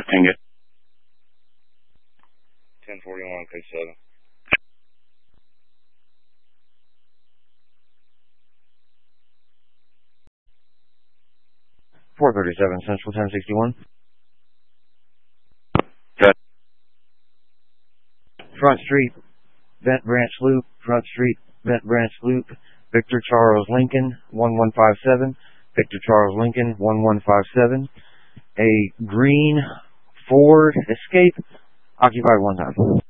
Hang it. 1041, code 7. .437 Central 1061. Good. Front Street, Bent Branch Loop, Front Street, Bent Branch Loop, Victor Charles Lincoln, 1157, Victor Charles Lincoln, 1157. A green Ford Escape, occupied one time.